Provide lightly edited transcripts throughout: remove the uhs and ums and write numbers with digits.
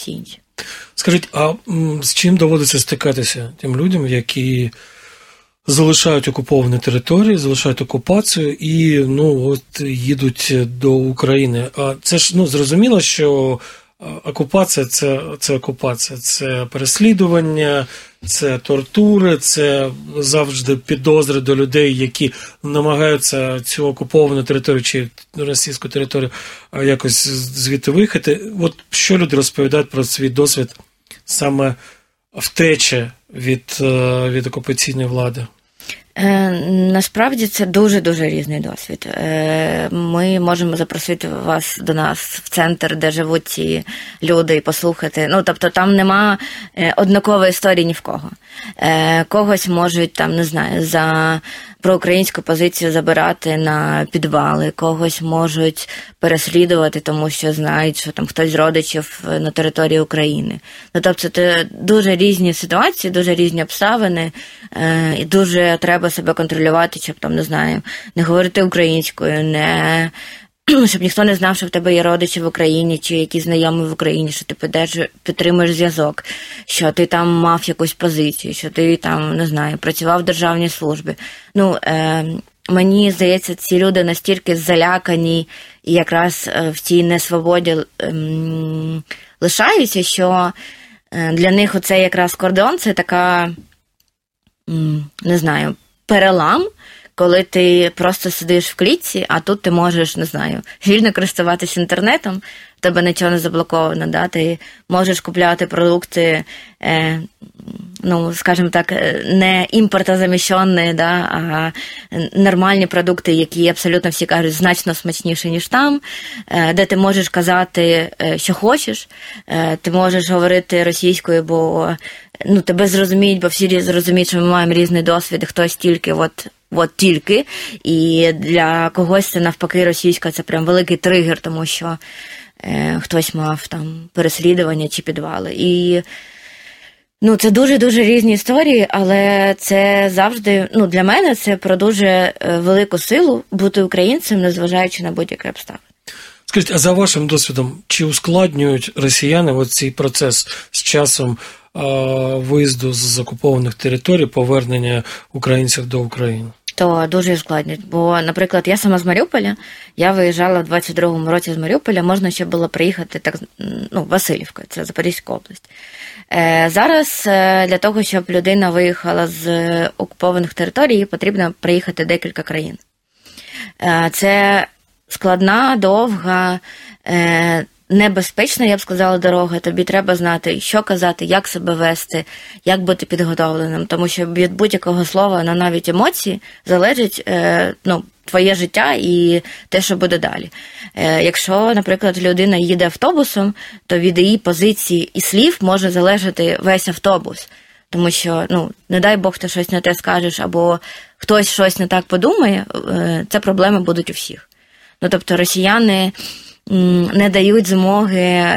всі інші. Скажіть, а з чим доводиться стикатися тим людям, які залишають окуповані території, залишають окупацію і, їдуть до України? А це ж, зрозуміло, що окупація – це окупація, це переслідування, це тортури, це завжди підозри до людей, які намагаються цю окуповану територію чи російську територію якось звідти виїхати. От що люди розповідають про свій досвід саме втечі від окупаційної влади? Насправді це дуже-дуже різний досвід. Ми можемо запросити вас до нас в центр, де живуть ці люди, і послухати. Тобто там нема однакової історії ні в кого. Когось можуть, за проукраїнську позицію забирати на підвали, когось можуть переслідувати, тому що знають, що там хтось з родичів на території України. Тобто це дуже різні ситуації, дуже різні обставини, і дуже треба себе контролювати, щоб не говорити українською, щоб ніхто не знав, що в тебе є родичі в Україні, чи якісь знайомі в Україні, що ти підтримуєш зв'язок, що ти там мав якусь позицію, що ти працював в державній службі. Мені здається, ці люди настільки залякані і якраз в цій несвободі лишаються, що для них оцей якраз кордон – це така, перелам, коли ти просто сидиш в клітці, а тут ти можеш, вільно користуватися інтернетом, в тебе нічого не заблоковано, да? Ти можеш купляти продукти, скажімо так, не імпортозаміщені, да? А нормальні продукти, які абсолютно всі кажуть значно смачніші, ніж там, де ти можеш казати, що хочеш, ти можеш говорити російською, бо тебе зрозуміють, бо всі зрозуміють, що ми маємо різний досвід, хтось тільки тільки, і для когось це навпаки російська, це прям великий тригер, тому що хтось мав там переслідування чи підвали. І це дуже-дуже різні історії, але це завжди, для мене це про дуже велику силу бути українцем, незважаючи на будь-які обставини. Скажіть, а за вашим досвідом, чи ускладнюють росіяни цей процес з часом виїзду з окупованих територій, повернення українців до України? То дуже ускладнюють. Бо, наприклад, я сама з Маріуполя, я виїжджала в 22-му році з Маріуполя, можна ще було приїхати Василівка, це Запорізька область. Зараз для того, щоб людина виїхала з окупованих територій, їй потрібно приїхати декілька країн. Це складна, довга, небезпечна, я б сказала, дорога. Тобі треба знати, що казати, як себе вести, як бути підготовленим. Тому що від будь-якого слова, навіть емоції, залежить твоє життя і те, що буде далі. Якщо, наприклад, людина їде автобусом, то від її позиції і слів може залежати весь автобус. Тому що, не дай Бог, ти щось не те скажеш, або хтось щось не так подумає, це проблеми будуть у всіх. Тобто росіяни не дають змоги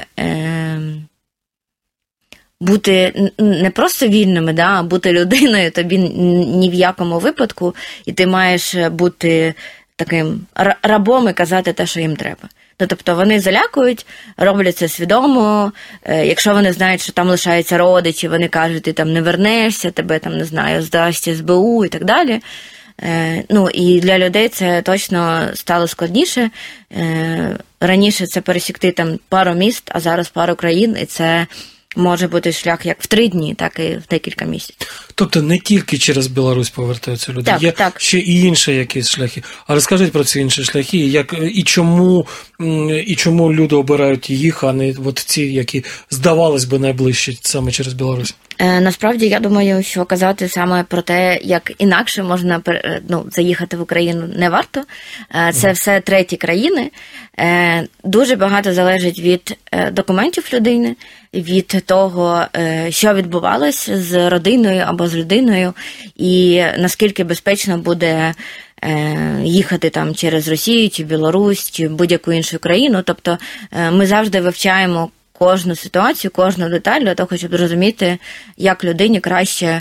бути не просто вільними, а бути людиною тобі ні в якому випадку, і ти маєш бути таким рабом і казати те, що їм треба. Тобто вони залякують, роблять це свідомо, якщо вони знають, що там лишаються родичі, вони кажуть, ти там не вернешся, тебе там, здасть СБУ і так далі. І для людей це точно стало складніше. Раніше це пересікти там пару міст, а зараз пару країн, і це може бути шлях як в 3 дні, так і в декілька місяців. Тобто не тільки через Білорусь повертаються люди, є ще і інші якісь шляхи. А розкажіть про ці інші шляхи, і чому люди обирають їх, а не ці, які, здавалось би, найближчі саме через Білорусь? Насправді, я думаю, що казати саме про те, як інакше можна заїхати в Україну, не варто. Це все треті країни. Дуже багато залежить від документів людини, від того, що відбувалося з родиною або з людиною, і наскільки безпечно буде їхати там через Росію, чи Білорусь, чи будь-яку іншу країну. Тобто ми завжди вивчаємо кожну ситуацію, кожну деталь для того, щоб зрозуміти, як людині краще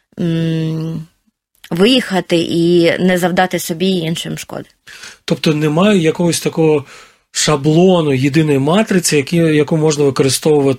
виїхати і не завдати собі і іншим шкоди. Тобто немає якогось такого шаблону, єдиної матриці, яку можна використовувати